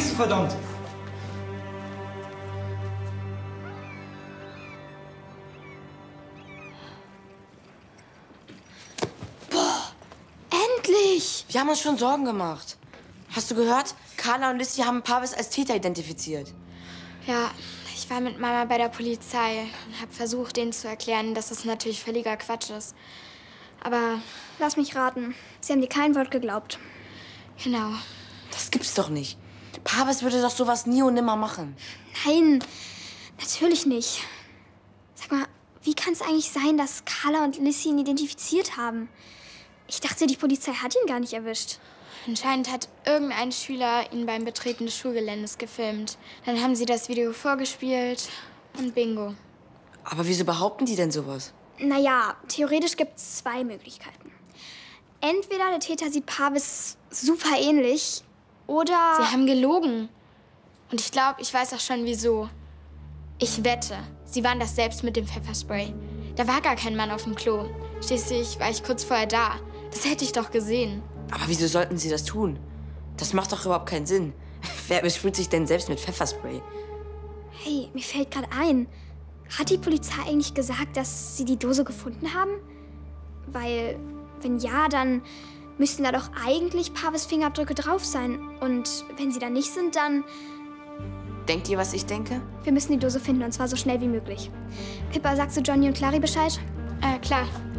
bist du, verdammt? Endlich! Wir haben uns schon Sorgen gemacht. Hast du gehört? Carla und Lissy haben Pavis als Täter identifiziert. Ja, ich war mit Mama bei der Polizei und habe versucht, denen zu erklären, dass das natürlich völliger Quatsch ist. Aber Lass mich raten. Sie haben dir kein Wort geglaubt. genau. Das gibt's doch nicht. Pavis würde doch sowas nie und nimmer machen. Nein, natürlich nicht. Sag mal, wie kann es eigentlich sein, dass Carla und Lissy ihn identifiziert haben? Ich dachte, die Polizei hat ihn gar nicht erwischt. Anscheinend hat irgendein Schüler ihn beim Betreten des Schulgeländes gefilmt. Dann haben sie das Video vorgespielt und bingo. Aber wieso behaupten die denn sowas? Naja, theoretisch gibt es zwei Möglichkeiten. Entweder der Täter sieht Pavis super ähnlich oder... Sie haben gelogen. Und ich glaube, ich weiß auch schon, wieso. Ich wette, sie waren das selbst mit dem Pfefferspray. Da war gar kein Mann auf dem Klo. Schließlich war ich kurz vorher da. Das hätte ich doch gesehen. Aber wieso sollten sie das tun? Das macht doch überhaupt keinen Sinn. Wer besprüht sich denn selbst mit Pfefferspray? Hey, mir fällt gerade ein. Hat die Polizei eigentlich gesagt, dass sie die Dose gefunden haben? Weil, wenn ja, dann müssten da doch eigentlich Pavis Fingerabdrücke drauf sein. Und wenn sie da nicht sind, dann... Denkt ihr, was ich denke? Wir müssen die Dose finden, und zwar so schnell wie möglich. Pippa, sagst du Johnny und Clary Bescheid? Klar.